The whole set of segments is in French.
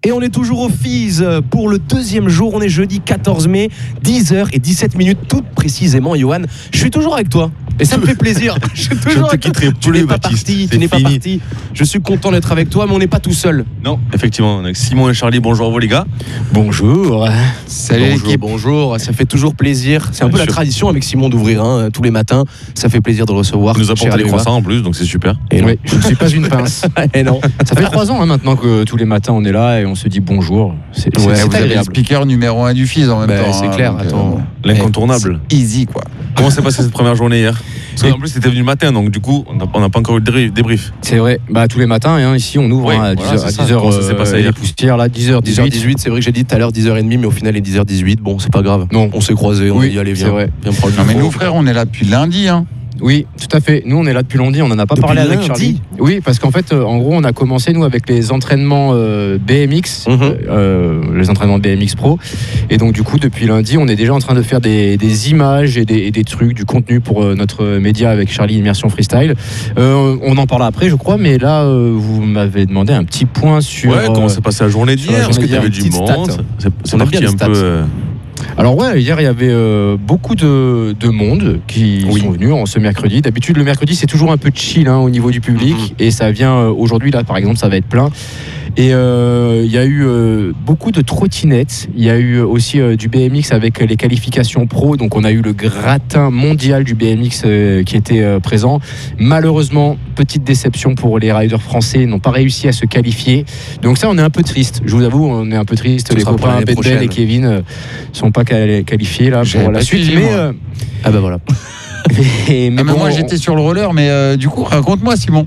Et on est toujours au FIS pour le deuxième jour. On est jeudi 14 mai, 10h17, tout précisément, Johan. Je suis toujours avec toi. Et ça me fait plaisir. Je suis toujours avec toi. Tu n'es pas parti. Tu n'es pas parti. Je suis content d'être avec toi, mais on n'est pas tout seul. Non, effectivement. Avec Simon et Charlie, bonjour à vous les gars. Bonjour. Salut bonjour, l'équipe. Bonjour. Ça fait toujours plaisir. C'est un peu la tradition avec Simon d'ouvrir tous les matins. Ça fait plaisir de le recevoir. Il nous apporte les croissants en plus, donc c'est super. Et oui, je ne suis pas une pince. Et non. Ça fait 3 ans maintenant que tous les matins on est là et on se dit bonjour. C'est vous avez le agréable. speaker numéro 1 du FIS en même temps. C'est clair. Attends. L'incontournable. C'est easy quoi. Comment s'est passée cette première journée hier? Parce qu'en plus, c'était venu le matin, donc du coup, on n'a pas encore eu le débrief. C'est vrai. Tous les matins, ici on ouvre à 10h. Comment ça s'est passé les hier poussières là, 10h18. 10h18, c'est vrai que j'ai dit tout à l'heure 10h30, mais au final, il est 10h18. Bon, c'est pas grave. Non. On s'est croisés, on y allait, c'est viens. vrai. Viens prendre le Non mais micro. nous frères, on est là depuis lundi. Oui, tout à fait. Nous, on est là depuis lundi. On n'en a pas Depuis parlé avec lundi. Charlie. Oui, parce qu'en fait, en gros, on a commencé, nous, avec les entraînements BMX, les entraînements BMX Pro. Et donc, du coup, depuis lundi, on est déjà en train de faire des images et des trucs, du contenu pour notre média avec Charlie Immersion Freestyle. On en parlera après, je crois, mais là, vous m'avez demandé un petit point sur... Ouais, comment s'est passée la journée d'hier? Est-ce que tu avais du petite monde? stat. C'est On aime parti bien les un stats. peu. Alors ouais, hier il y avait beaucoup de monde qui sont venus en ce mercredi. D'habitude le mercredi c'est toujours un peu chill au niveau du public et ça vient aujourd'hui là par exemple ça va être plein. Et il y a eu beaucoup de trottinettes, il y a eu aussi du BMX avec les qualifications pro, donc on a eu le gratin mondial du BMX qui était présent. Malheureusement, petite déception pour les riders français, ils n'ont pas réussi à se qualifier. Donc ça on est un peu triste, je vous avoue, on est un peu triste. Ce Les sera pour copains l'année Ben prochaine. et Kevin sont pas qualifiés là J'avais pour la pas suite. suivi, Mais, moi. Ah bah voilà. mais Mais bon, moi j'étais sur le roller, mais du coup raconte-moi Simon.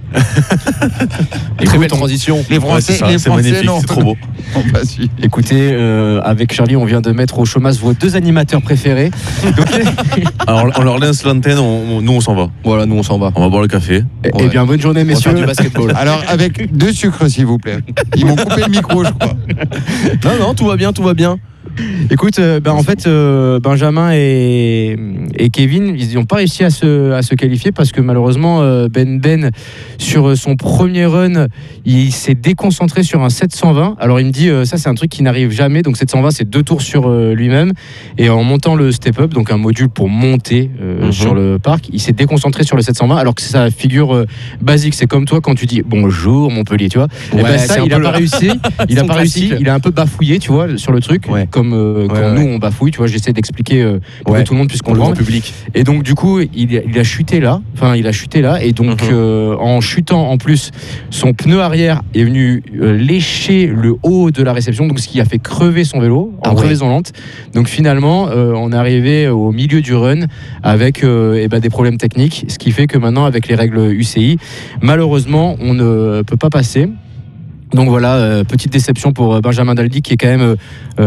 Très belle transition. Les Ouais, c'est Français, ça, les c'est Français magnifique, non. c'est trop beau. On va suivre. écoutez, avec Charlie, on vient de mettre au chômage vos 2 animateurs préférés. Donc, Alors, on leur laisse l'antenne, nous on s'en va. Voilà, nous on s'en va. On va boire le café. eh bien, bonne journée, On va messieurs. faire du basketball. Alors avec 2 sucres s'il vous plaît. Ils m'ont coupé le micro je crois. Non, tout va bien, tout va bien. Écoute, en fait, Benjamin et Kevin, ils n'ont pas réussi à se qualifier parce que malheureusement, Ben, sur son premier run, il s'est déconcentré sur un 720. Alors il me dit, ça c'est un truc qui n'arrive jamais. Donc 720, c'est 2 tours sur lui-même. Et en montant le step-up, donc un module pour monter sur le parc, il s'est déconcentré sur le 720 alors que c'est sa figure basique. C'est comme toi quand tu dis bonjour Montpellier, tu vois. Ouais, et ben c'est ça, un il peu n'a pas réussi. Il a son pas réussi. classique. Il a un peu bafouillé, tu vois, sur le truc. Ouais. Comme Ouais, nous on bafouille, tu vois, j'essaie d'expliquer pour Ouais. que tout le monde puisse Pour le grand comprendre. public. Et donc du coup, il a chuté là, et donc en chutant en plus, son pneu arrière est venu lécher le haut de la réception, donc ce qui a fait crever son vélo en crevaison lente. Donc finalement, on est arrivé au milieu du run avec des problèmes techniques, ce qui fait que maintenant avec les règles UCI, malheureusement, on ne peut pas passer. Donc voilà, petite déception pour Benjamin Daldi qui est quand même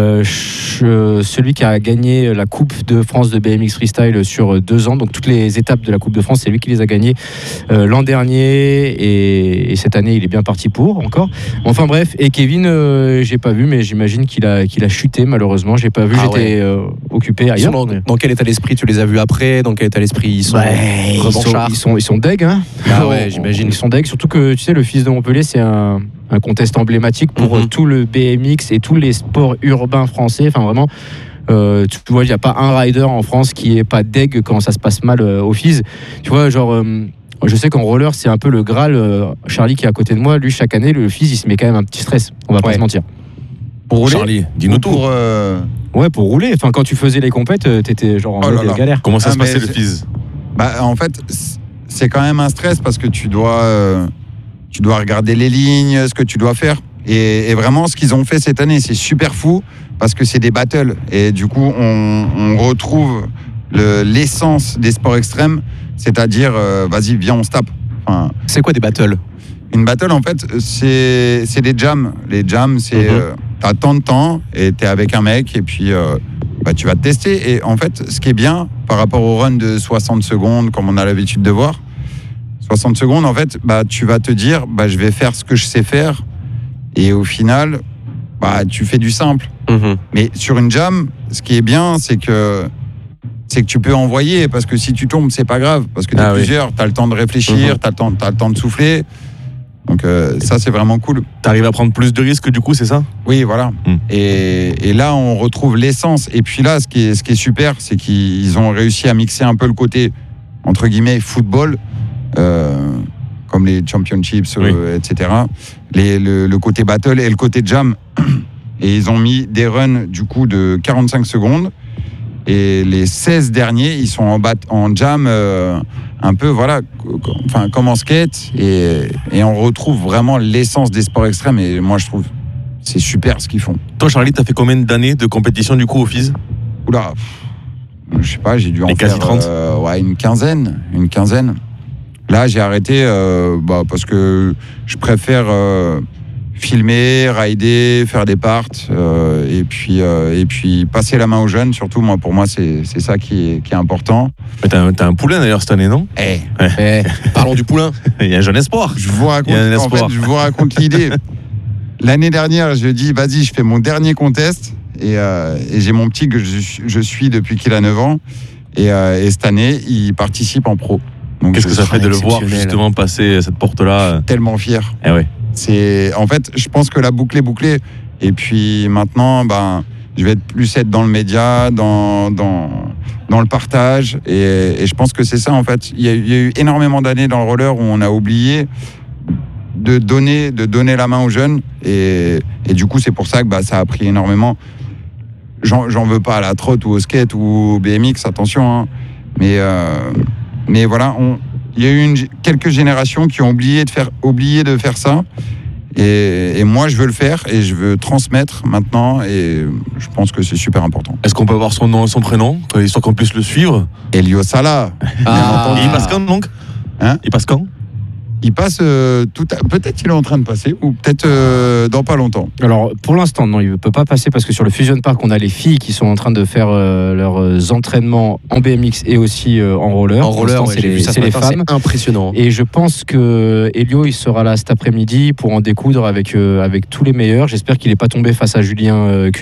celui qui a gagné la Coupe de France de BMX Freestyle sur 2 ans. Donc toutes les étapes de la Coupe de France, c'est lui qui les a gagnées l'an dernier et cette année il est bien parti pour encore. Enfin bref, et Kevin, j'ai pas vu mais j'imagine qu'il a chuté malheureusement. J'ai pas vu, j'étais occupé Ils ailleurs. sont dans quel état d'esprit tu les as vus après? Dans quel état d'esprit ils sont? Ils sont deg, hein. Ah ouais, j'imagine. Ils sont deg, surtout que tu sais, le FIS de Montpellier, c'est un contest emblématique pour tout le BMX et tous les sports urbains français. Enfin, vraiment, tu vois, il n'y a pas un rider en France qui est pas deg quand ça se passe mal au FIS. Tu vois, genre, je sais qu'en roller, c'est un peu le Graal. Charlie, qui est à côté de moi, lui, chaque année, le FIS, il se met quand même un petit stress. On va pas se mentir. Pour rouler. Charlie, dis-nous tout. Ouais, pour rouler. Enfin, quand tu faisais les compètes, t'étais genre en mode galère. Comment ça se mais passait le FIS? En fait, c'est quand même un stress parce que tu dois regarder les lignes, ce que tu dois faire. Et vraiment, ce qu'ils ont fait cette année, c'est super fou parce que c'est des battles. Et du coup, on retrouve l'essence des sports extrêmes, c'est-à-dire, vas-y, viens, on se tape. Enfin, C'est quoi des battles? une battle, en fait, c'est des jams. Les jams, c'est t'as tant de temps et t'es avec un mec et puis tu vas te tester. Et en fait, ce qui est bien par rapport au run de 60 secondes, comme on a l'habitude de voir, 60 secondes, en fait, tu vas te dire, je vais faire ce que je sais faire. Et au final, tu fais du simple. Mais sur une jam, ce qui est bien, c'est que tu peux envoyer, parce que si tu tombes, c'est pas grave, parce que t'es plusieurs, t'as le temps de réfléchir, t'as le temps de souffler. Donc ça, c'est vraiment cool. T'arrives à prendre plus de risques du coup, c'est ça? Oui, voilà. Et là, on retrouve l'essence. Et puis là, ce qui est super, c'est qu'ils ont réussi à mixer un peu le côté, entre guillemets, football, comme les championships, etc. Le côté battle et le côté jam. Et ils ont mis des runs, du coup, de 45 secondes. Et les 16 derniers, ils sont en jam, un peu, voilà, comme en skate. Et on retrouve vraiment l'essence des sports extrêmes. Et moi, je trouve c'est super ce qu'ils font. Toi, Charlie, t'as fait combien d'années de compétition, du coup, au FIS? Oula, je sais pas, j'ai dû en faire quasi 30. Une quinzaine. Là, j'ai arrêté parce que je préfère filmer, rider, faire des parts et puis passer la main aux jeunes. Surtout, pour moi, c'est ça qui est important. Mais t'as un poulain d'ailleurs cette année, non? Parlons du poulain. Il y a un jeune espoir. Je vous raconte l'idée. L'année dernière, je dis, vas-y, je fais mon dernier contest et j'ai mon petit que je suis depuis qu'il a 9 ans et cette année, il participe en pro. Donc, qu'est-ce que ça fait de le voir justement passer cette porte-là? Tellement fier. Ouais. En fait, je pense que la boucle est bouclée. Et puis maintenant, je vais être dans le média, dans le partage. Et je pense que c'est ça, en fait. Il y a eu énormément d'années dans le roller où on a oublié de donner la main aux jeunes. Et du coup, c'est pour ça que ça a pris énormément. J'en veux pas à la trotte ou au skate ou au BMX, attention. Hein. Mais voilà, il y a eu quelques générations qui ont oublié de faire ça. Et moi, je veux le faire et je veux transmettre maintenant. Et je pense que c'est super important. Est-ce qu'on peut avoir son nom et son prénom, histoire qu'on puisse le suivre? Elio Sala. Il passe quand donc? Il passe quand? Il passe peut-être qu'il est en train de passer ou peut-être dans pas longtemps. Alors pour l'instant non, il ne peut pas passer parce que sur le Fusion Park on a les filles qui sont en train de faire leurs entraînements en BMX et aussi en roller. En roller, c'est les femmes. C'est impressionnant. Et je pense que Elio il sera là cet après-midi pour en découdre avec tous les meilleurs. J'espère qu'il n'est pas tombé face à Julien